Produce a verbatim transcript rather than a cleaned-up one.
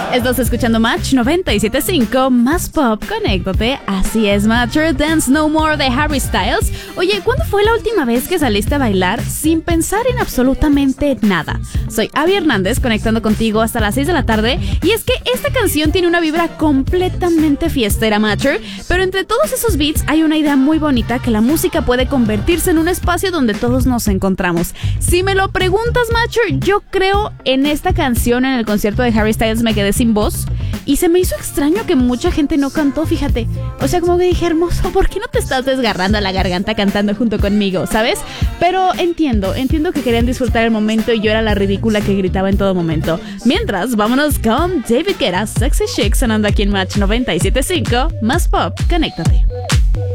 Estás escuchando Match noventa y siete punto cinco, más pop, conéctate. Así es, Matcher, Dance No More de Harry Styles. Oye, ¿cuándo fue la última vez que saliste a bailar sin pensar en absolutamente nada? Soy Abby Hernández, conectando contigo hasta las seis de la tarde. Y es que esta canción tiene una vibra completamente fiestera, Matcher. Pero entre todos esos beats hay una idea muy bonita, que la música puede convertirse en un espacio donde todos nos encontramos. Si me lo preguntas, Matcher, yo creo en esta canción en el concierto de Harry Styles me quedé sin voz y se me hizo extraño que mucha gente no cantó, fíjate. O sea, como que dije, hermoso, ¿por qué no te estás desgarrando la garganta cantando junto conmigo, sabes? Pero entiendo, entiendo que querían disfrutar el momento y yo era la ridícula que gritaba en todo momento. Mientras, vámonos con David Guetta, Sexy Chic, sonando aquí en Match noventa y siete punto cinco, más pop, conéctate.